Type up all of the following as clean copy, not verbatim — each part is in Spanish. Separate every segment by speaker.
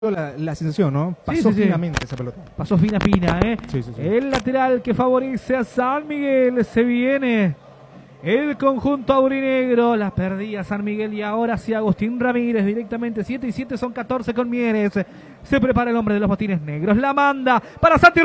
Speaker 1: la sensación, ¿no? Pasó finamente esa pelota.
Speaker 2: Pasó fina, ¿eh?
Speaker 1: Sí.
Speaker 2: El lateral que favorece a San Miguel. Se viene el conjunto aurinegro. La perdía San Miguel y ahora sí Agustín Ramírez directamente. 7 y 7 son 14 con Mieres. Se prepara el hombre de los botines negros. La manda para Santi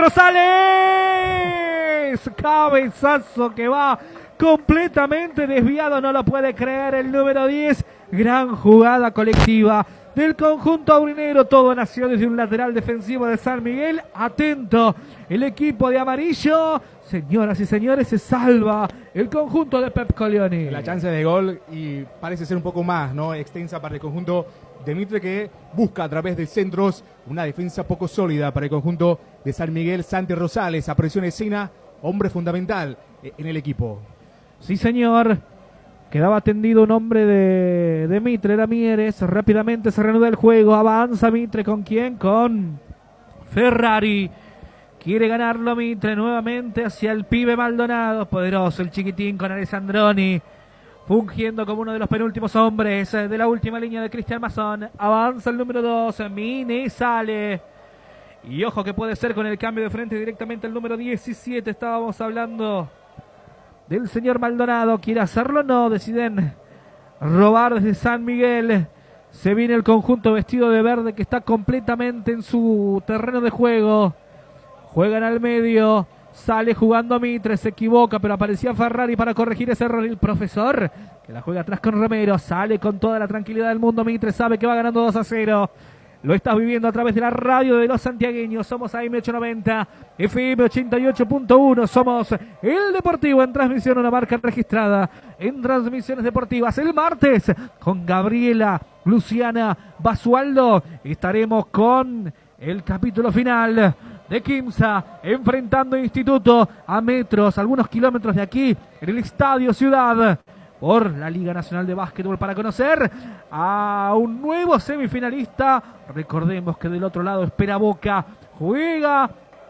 Speaker 2: Rosales. Cabezazo que va completamente desviado. No lo puede creer el número 10. Gran jugada colectiva del conjunto aurinegro. Todo nació desde un lateral defensivo de San Miguel. Atento el equipo de amarillo. Señoras y señores, se salva el conjunto de Pep Colioni.
Speaker 1: La chance de gol y parece ser un poco más, ¿no? Extensa para el conjunto de Mitre, que busca a través de centros una defensa poco sólida para el conjunto de San Miguel. Santi Rosales, apareció en escena, hombre fundamental en el equipo.
Speaker 2: Sí, señor. Quedaba tendido un hombre de Mitre, era Mieres. Rápidamente se reanuda el juego. Avanza Mitre. ¿Con quién? Con Ferrari. Quiere ganarlo Mitre nuevamente hacia el pibe Maldonado. Poderoso el chiquitín con Alessandroni. Fungiendo como uno de los penúltimos hombres de la última línea de Cristian Mazón. Avanza el número 2. Mini sale. Y ojo que puede ser con el cambio de frente directamente el número 17. Estábamos hablando del señor Maldonado. ¿Quiere hacerlo? No, deciden robar desde San Miguel. Se viene el conjunto vestido de verde que está completamente en su terreno de juego. Juegan al medio. Sale jugando Mitre, se equivoca, pero aparecía Ferrari para corregir ese error. El profesor, que la juega atrás con Romero. Sale con toda la tranquilidad del mundo Mitre. Sabe que va ganando 2-0. Lo estás viviendo a través de la radio de los santiagueños. Somos AM890, FM 88.1. Somos el Deportivo en transmisión, una marca registrada en transmisiones deportivas. El martes con Gabriela, Luciana, Basualdo. Estaremos con el capítulo final de Quimsa, enfrentando Instituto a metros, algunos kilómetros de aquí, en el Estadio Ciudad, por la Liga Nacional de Básquetbol, para conocer a un nuevo semifinalista. Recordemos que del otro lado espera Boca. Juega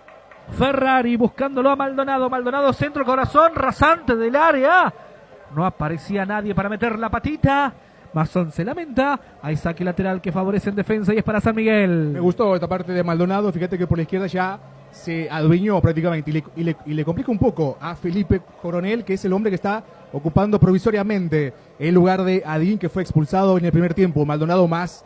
Speaker 2: Ferrari buscándolo a Maldonado. Maldonado, centro, corazón, rasante del área. No aparecía nadie para meter la patita. Mazón se lamenta. Hay saque lateral que favorece en defensa y es para San Miguel.
Speaker 1: Me gustó esta parte de Maldonado. Fíjate que por la izquierda ya se adueñó prácticamente y le complica un poco a Felipe Coronel, que es el hombre que está ocupando provisoriamente el lugar de Adín, que fue expulsado en el primer tiempo. Maldonado más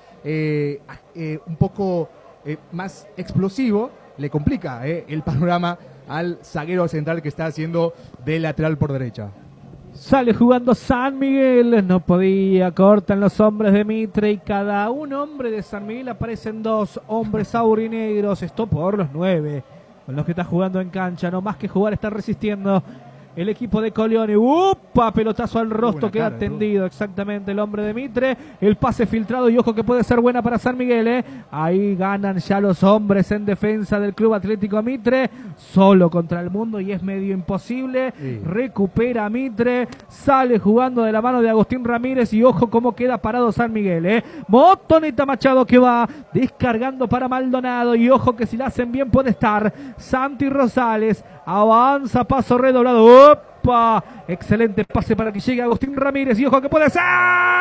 Speaker 1: un poco más explosivo, le complica el panorama al zaguero central que está haciendo de lateral por derecha.
Speaker 2: Sale jugando San Miguel, no podía, cortan los hombres de Mitre y cada un hombre de San Miguel aparecen dos hombres aurinegros. Esto por los 9 con los que está jugando en cancha, no más que jugar, está resistiendo el equipo de Colioni. ¡Upa! Pelotazo al rostro, queda tendido exactamente el hombre de Mitre. El pase filtrado y ojo que puede ser buena para San Miguel, Ahí ganan ya los hombres en defensa del Club Atlético Mitre. Solo contra el mundo y es medio imposible. Sí. Recupera Mitre. Sale jugando de la mano de Agustín Ramírez y ojo cómo queda parado San Miguel, Motoneta Machado que va descargando para Maldonado y ojo que si la hacen bien puede estar Santi Rosales. Avanza, paso redoblado. ¡Opa! Excelente pase para que llegue Agustín Ramírez. Y ojo que puede ser.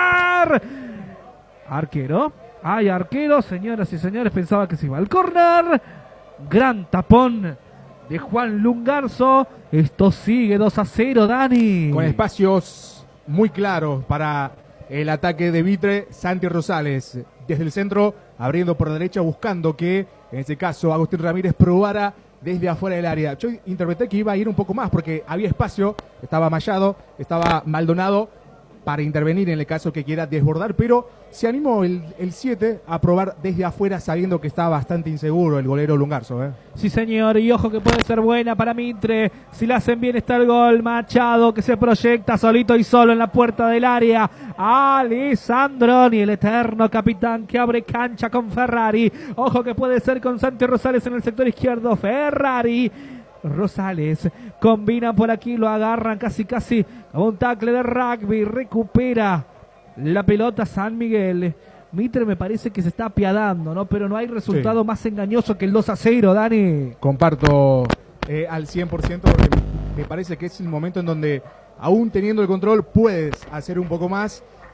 Speaker 2: Arquero. Hay arquero, señoras y señores. Pensaba que se iba al córner. Gran tapón de Juan Lungarzo. Esto sigue 2-0, Dani.
Speaker 1: Con espacios muy claros para el ataque de Mitre. Santi Rosales desde el centro, abriendo por derecha, buscando que, en este caso, Agustín Ramírez probara desde afuera del área. Yo interpreté que iba a ir un poco más porque había espacio, estaba Machado, estaba Maldonado para intervenir en el caso que quiera desbordar, pero se animó el 7 a probar desde afuera sabiendo que está bastante inseguro el golero Lungarzo.
Speaker 2: Sí, señor, y ojo que puede ser buena para Mitre. Si la hacen bien está el gol. Machado que se proyecta solito y solo en la puerta del área. Alessandroni, el eterno capitán que abre cancha con Ferrari. Ojo que puede ser con Santi Rosales en el sector izquierdo. Ferrari. Rosales combina por aquí, lo agarran casi a un tackle de rugby, recupera la pelota San Miguel. Mitre me parece que se está apiadando, ¿no? Pero no hay resultado más engañoso que el 2-0, Dani.
Speaker 1: Comparto al 100% porque me parece que es el momento en donde, aún teniendo el control, puedes hacer un poco más.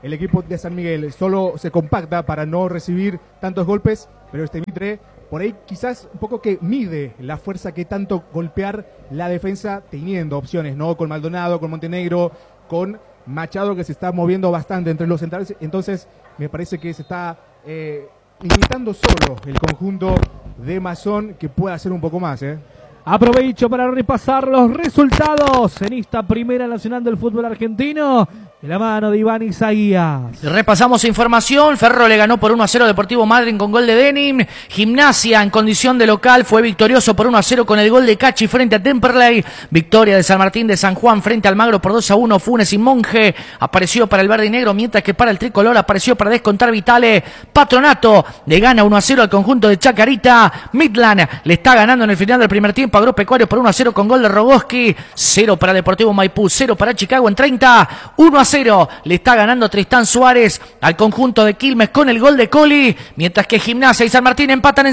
Speaker 1: el equipo de San Miguel solo se compacta para no recibir tantos golpes, pero este Mitre por ahí quizás un poco que mide la fuerza que tanto golpear la defensa, teniendo opciones, ¿no? Con Maldonado, con Montenegro, con Machado, que se está moviendo bastante entre los centrales. Entonces me parece que se está limitando solo el conjunto de Masón, que puede hacer un poco más,
Speaker 2: Aprovecho para repasar los resultados en esta Primera Nacional del fútbol argentino, de la mano de Iván Isaías.
Speaker 3: Repasamos información. Ferro le ganó por 1-0 Deportivo Madryn con gol de Denim. Gimnasia en condición de local fue victorioso por 1-0 con el gol de Cachi frente a Temperley. Victoria de San Martín de San Juan frente al Magro por 2-1. Funes y Monje apareció para el verde y negro, mientras que para el tricolor apareció para descontar Vitale. Patronato le gana 1-0 al conjunto de Chacarita. Midland le está ganando en el final del primer tiempo a Agropecuario por 1-0 con gol de Rogoski. 0 para Deportivo Maipú, 0 para Chicago en 30. 1-0 le está ganando Tristán Suárez al conjunto de Quilmes con el gol de Coli, mientras que Gimnasia y San Martín empatan en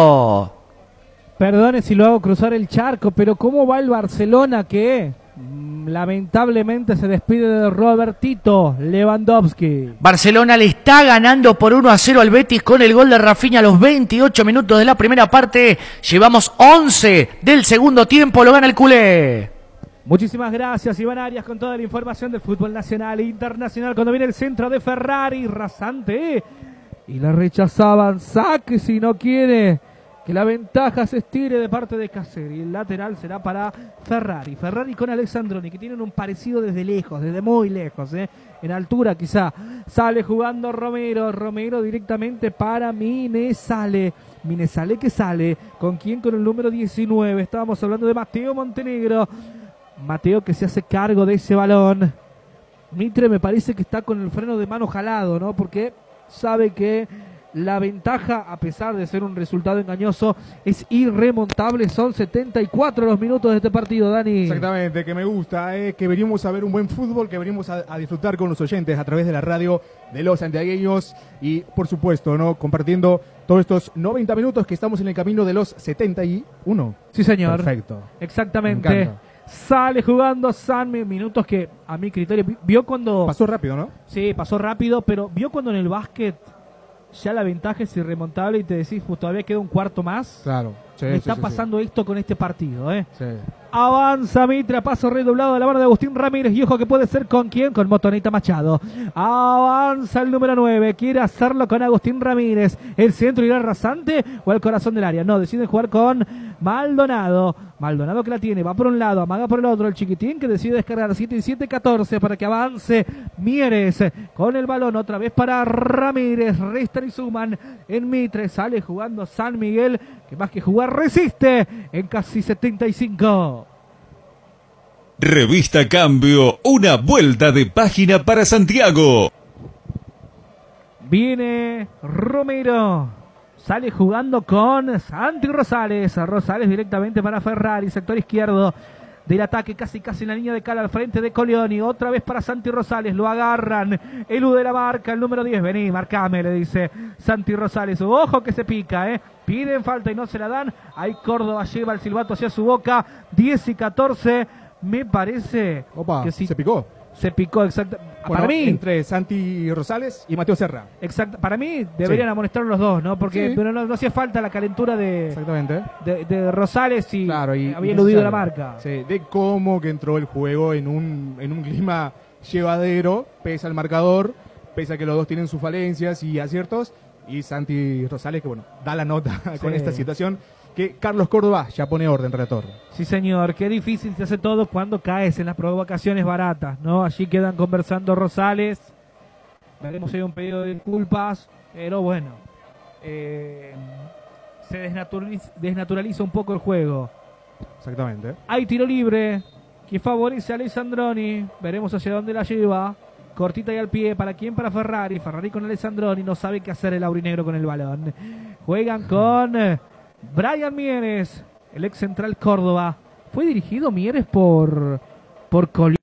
Speaker 3: 0.
Speaker 2: Perdone si lo hago cruzar el charco, pero ¿cómo va el Barcelona que lamentablemente se despide de Robertito Lewandowski?
Speaker 3: Barcelona le está ganando por 1-0 al Betis con el gol de Rafinha a los 28 minutos de la primera parte. Llevamos 11 del segundo tiempo, lo gana el culé.
Speaker 2: Muchísimas gracias, Iván Arias, con toda la información del fútbol nacional e internacional. Cuando viene el centro de Ferrari, rasante, y la rechazaban. Saque si no quiere que la ventaja se estire de parte de Caseri. El lateral será para Ferrari. Ferrari con Alessandroni, que tienen un parecido desde lejos, desde muy lejos, en altura quizá. Sale jugando Romero. Romero directamente para Minesale. Minesale que sale. ¿Con quién? Con el número 19. Estábamos hablando de Mateo Montenegro. Mateo que se hace cargo de ese balón. Mitre me parece que está con el freno de mano jalado, ¿no? Porque sabe que la ventaja, a pesar de ser un resultado engañoso, es irremontable. Son 74 los minutos de este partido, Dani.
Speaker 1: Exactamente, que me gusta, que venimos a ver un buen fútbol, que venimos a disfrutar con los oyentes a través de la radio de los santiagueños y, por supuesto, ¿no? Compartiendo todos estos 90 minutos que estamos en el camino de los 71.
Speaker 2: Sí, señor.
Speaker 1: Perfecto.
Speaker 2: Exactamente. Sale jugando San Miguel, minutos que a mi criterio vio cuando...
Speaker 1: Pasó rápido, ¿no?
Speaker 2: Sí, pasó rápido, pero vio cuando en el básquet ya la ventaja es irremontable y te decís, pues todavía queda un cuarto más.
Speaker 1: Claro. Sí,
Speaker 2: Me está pasando esto con este partido,
Speaker 1: Sí.
Speaker 2: Avanza Mitre, paso redoblado de la mano de Agustín Ramírez, y ojo que puede ser con quién, con Motonita Machado. Avanza el número 9, quiere hacerlo con Agustín Ramírez. El centro irá rasante o al corazón del área. No, decide jugar con Maldonado. Maldonado que la tiene, va por un lado, amaga por el otro. El chiquitín que decide descargar 7-7-14 para que avance Mieres con el balón otra vez para Ramírez. Restan y suman en Mitre. Sale jugando San Miguel, que más que jugar resiste en casi 75.
Speaker 4: Revista Cambio, una vuelta de página para Santiago.
Speaker 2: Viene Romero. Sale jugando con Santi Rosales. Rosales directamente para Ferrari, sector izquierdo del ataque, casi en la línea de cara al frente de Coleoni. Otra vez para Santi Rosales, lo agarran, elude la marca, el número 10, vení, marcame, le dice Santi Rosales. Ojo que se pica, piden falta y no se la dan. Ahí Córdoba lleva el silbato hacia su boca. 10-14, me parece.
Speaker 1: Opa,
Speaker 2: que sí,
Speaker 1: se picó.
Speaker 2: Se picó, exacto.
Speaker 1: Bueno,
Speaker 2: para mí,
Speaker 1: entre Santi Rosales y Mateo Serra.
Speaker 2: exacto. Para mí deberían amonestar los dos, ¿no? Porque
Speaker 1: Sí.
Speaker 2: pero no hacía falta la calentura
Speaker 1: Exactamente.
Speaker 2: de Rosales y,
Speaker 1: Claro, y
Speaker 2: había eludido la
Speaker 1: necesario.
Speaker 2: marca.
Speaker 1: Sí, de cómo que entró el juego en un clima llevadero, pese al marcador, pese a que los dos tienen sus falencias y aciertos, y Santi Rosales, que bueno, da la nota con esta situación, que Carlos Córdoba ya pone orden, relator.
Speaker 2: Sí, señor, qué difícil se hace todo cuando caes en las provocaciones baratas, ¿no? Allí quedan conversando Rosales. Veremos si hay un pedido de disculpas, pero bueno, se desnaturaliza un poco el juego.
Speaker 1: Exactamente.
Speaker 2: Hay tiro libre que favorece a Alessandroni. Veremos hacia dónde la lleva. Cortita y al pie. ¿Para quién? Para Ferrari. Ferrari con Alessandroni. No sabe qué hacer el aurinegro con el balón. Juegan con Brian Mieres, el ex central Córdoba. Fue dirigido Mieres por Coli.